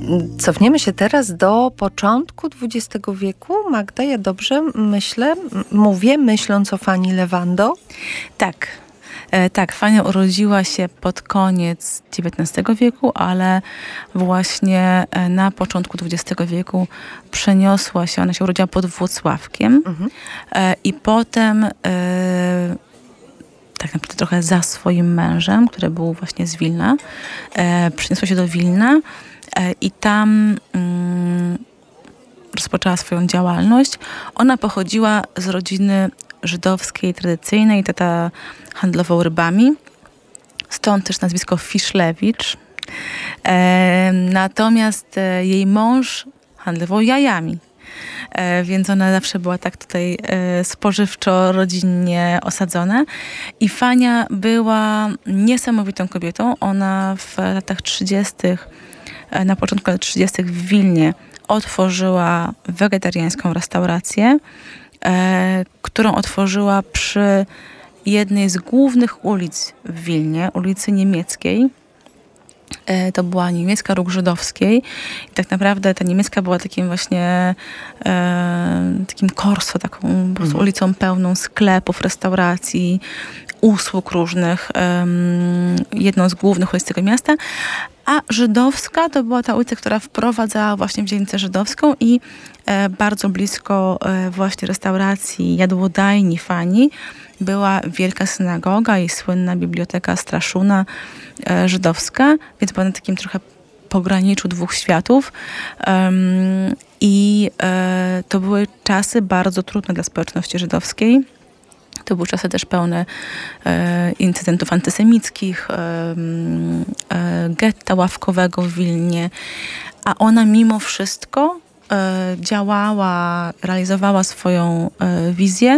Cofniemy się teraz do początku XX wieku. Magda, ja dobrze mówię, myśląc o Fanny Lewando? Tak. Tak, Fania urodziła się pod koniec XIX wieku, ale właśnie na początku XX wieku przeniosła się, ona się urodziła pod Włocławkiem i potem tak naprawdę trochę za swoim mężem, który był właśnie z Wilna, przeniosła się do Wilna i tam rozpoczęła swoją działalność. Ona pochodziła z rodziny żydowskiej, tradycyjnej, tata handlował rybami, stąd też nazwisko Fiszlewicz. Natomiast jej mąż handlował jajami, więc ona zawsze była tak tutaj spożywczo, rodzinnie osadzona. I Fania była niesamowitą kobietą. Ona w latach 30., na początku lat 30. w Wilnie otworzyła wegetariańską restaurację, którą otworzyła przy jednej z głównych ulic w Wilnie, ulicy Niemieckiej. To była niemiecka róg żydowskiej. I tak naprawdę ta niemiecka była takim właśnie takim corso, taką po prostu ulicą pełną sklepów, restauracji, usług różnych, jedną z głównych ulic tego miasta. A żydowska to była ta ulica, która wprowadzała właśnie w dzielnicę żydowską i bardzo blisko właśnie restauracji, jadłodajni Fani była wielka synagoga i słynna biblioteka Straszuna żydowska, więc była na takim trochę pograniczu dwóch światów. I to były czasy bardzo trudne dla społeczności żydowskiej. To były czasy też pełne incydentów antysemickich, getta ławkowego w Wilnie, a ona mimo wszystko działała, realizowała swoją wizję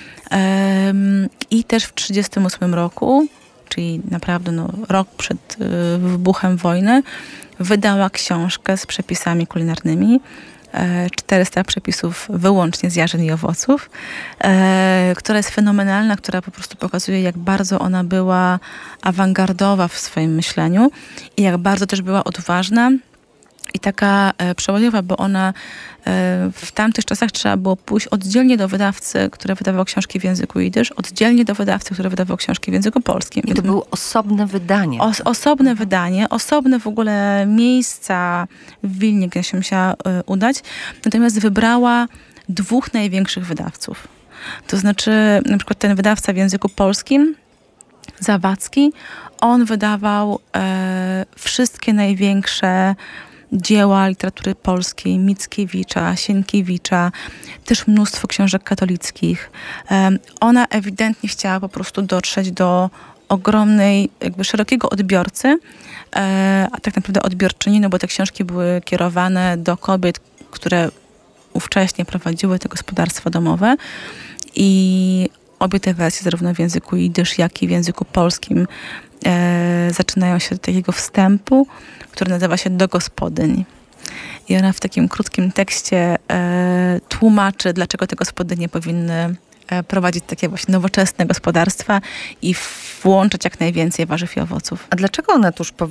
i też w 1938 roku, czyli naprawdę rok przed wybuchem wojny, wydała książkę z przepisami kulinarnymi, 400 przepisów wyłącznie z jarzyn i owoców, która jest fenomenalna, która po prostu pokazuje, jak bardzo ona była awangardowa w swoim myśleniu i jak bardzo też była odważna i taka przełomowa, bo ona w tamtych czasach trzeba było pójść oddzielnie do wydawcy, który wydawał książki w języku jidysz, oddzielnie do wydawcy, który wydawał książki w języku polskim. I to było osobne wydanie. Osobne wydanie, osobne w ogóle miejsca w Wilnie, gdzie się musiała udać. Natomiast wybrała dwóch największych wydawców. To znaczy na przykład ten wydawca w języku polskim, Zawadzki, on wydawał wszystkie największe dzieła literatury polskiej, Mickiewicza, Sienkiewicza, też mnóstwo książek katolickich. Ona ewidentnie chciała po prostu dotrzeć do ogromnej, jakby szerokiego odbiorcy, a tak naprawdę odbiorczyni, no bo te książki były kierowane do kobiet, które ówcześnie prowadziły te gospodarstwa domowe i obie te wersje, zarówno w języku jidysz, jak i w języku polskim, zaczynają się od takiego wstępu, który nazywa się Do gospodyń. I ona w takim krótkim tekście tłumaczy, dlaczego te gospodynie powinny prowadzić takie właśnie nowoczesne gospodarstwa i włączać jak najwięcej warzyw i owoców. A dlaczego ona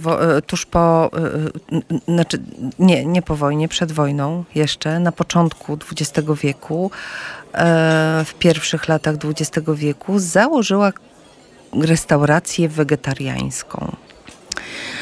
znaczy nie po wojnie, przed wojną jeszcze, na początku XX wieku, w pierwszych latach XX wieku założyła restaurację wegetariańską?